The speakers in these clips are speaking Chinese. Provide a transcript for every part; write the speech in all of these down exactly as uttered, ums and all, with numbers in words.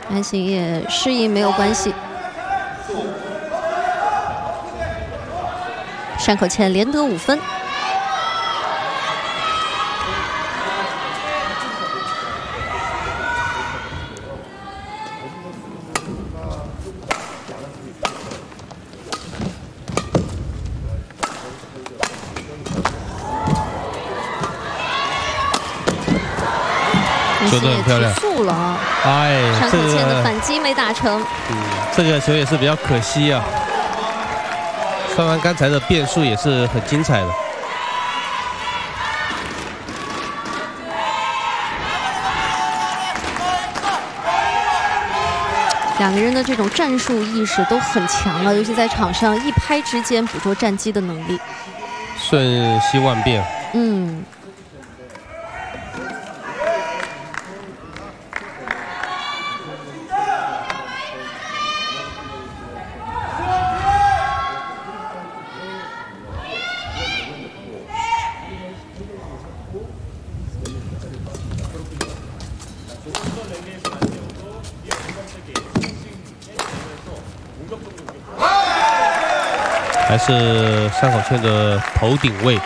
安行也适应没有关系。山口茜连得五分。 球得很漂亮， 提速了啊！ 哎， 山口茜的反击没打成， 嗯，这个球也是比较可惜啊。双方刚才的变数也是很精彩的。 两个人的这种战术意识都很强了，尤其在场上一拍之间捕捉战机的能力， 瞬息万变。 嗯。 还是山口茜的头顶位，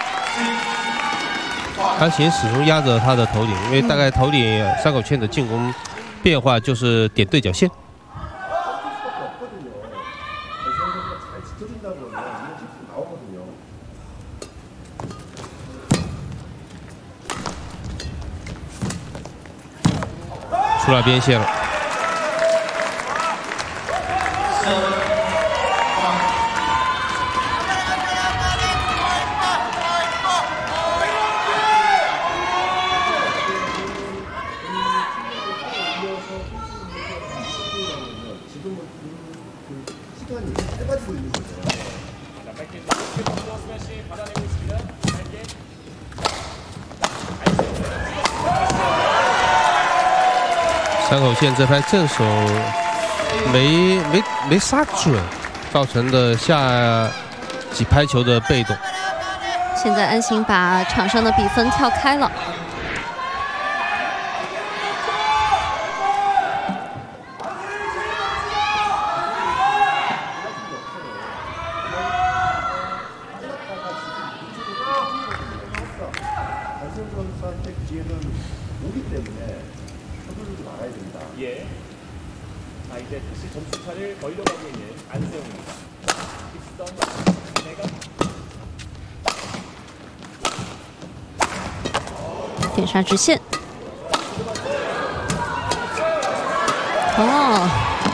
安行始终压着他的头顶，因为大概头顶山口茜的进攻变化就是点对角线。出了边线了。 山口茜这拍正手没没没杀准，造成的下几拍球的被动。 现在安行把场上的比分跳开了。 点杀直线。哦，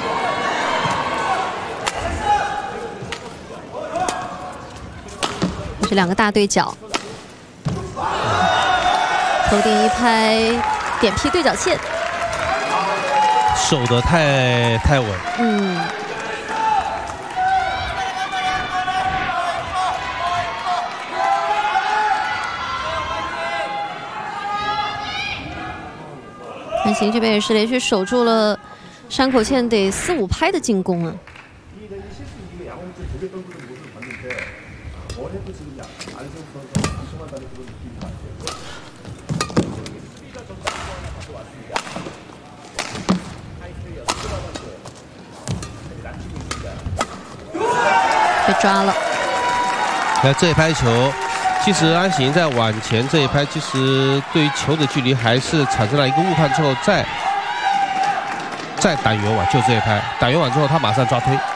这两个大对角，头顶一拍，点劈对角线， 守得太太稳。 嗯。 安行这边也是连续守住了山口茜得四五拍的进攻啊。被抓了。 那这一拍球。 其实安行在往前这一拍，其实对于球的距离还是产生了一个误判之后，再再打圆网，就这一拍打圆网之后，他马上抓推。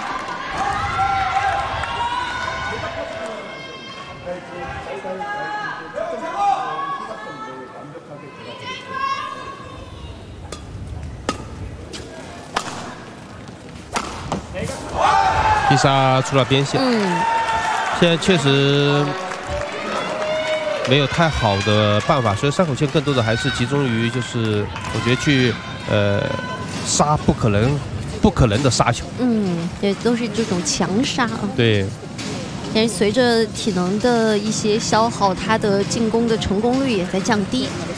必杀出了边线， 嗯， 现在确实。 没有太好的办法，所以山口茜更多的还是集中于，就是我觉得去呃杀不可能不可能的杀球。 嗯，也都是这种强杀啊。 对。 但是随着体能的一些消耗，他的进攻的成功率也在降低。